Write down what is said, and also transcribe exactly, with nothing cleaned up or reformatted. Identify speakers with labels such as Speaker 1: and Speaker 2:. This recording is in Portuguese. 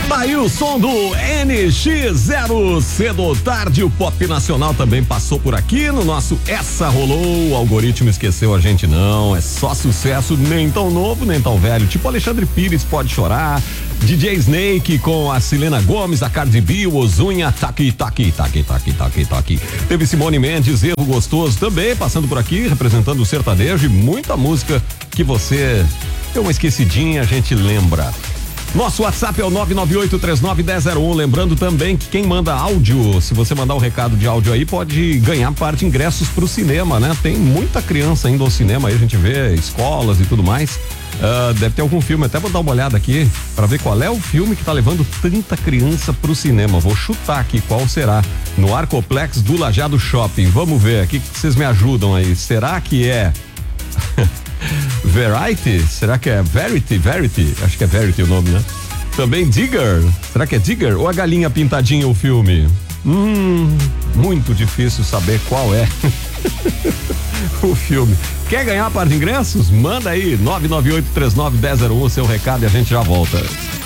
Speaker 1: Daí o som do N X zero, cedo ou tarde, o Pop Nacional também passou por aqui no nosso Essa Rolou, o algoritmo esqueceu a gente não, é só sucesso, nem tão novo, nem tão velho, tipo Alexandre Pires, Pode Chorar, D J Snake com a Selena Gomes, a Cardi B, o Ozunha, tá aqui, tá aqui, tá aqui, tá aqui, tá aqui, tá aqui. Teve Simone Mendes, Erro Gostoso também, passando por aqui, representando o sertanejo e muita música que você deu uma esquecidinha, a gente lembra. Nosso WhatsApp é o nove nove oito três nove um zero zero um. Lembrando também que quem manda áudio, se você mandar um recado de áudio aí, pode ganhar parte de ingressos pro cinema, né? Tem muita criança indo ao cinema aí, a gente vê escolas e tudo mais. Uh, deve ter algum filme, até vou dar uma olhada aqui pra ver qual é o filme que tá levando tanta criança pro cinema. Vou chutar aqui qual será. No Arcoplex do Lajeado Shopping. Vamos ver aqui que vocês me ajudam aí. Será que é Variety? Será que é Verity? Verity? Acho que é Verity o nome, né? Também Digger? Será que é Digger? Ou a Galinha Pintadinha o filme? Hum, muito difícil saber qual é o filme. Quer ganhar par de ingressos? Manda aí, nove nove oito três nove um zero zero um, seu recado e a gente já volta.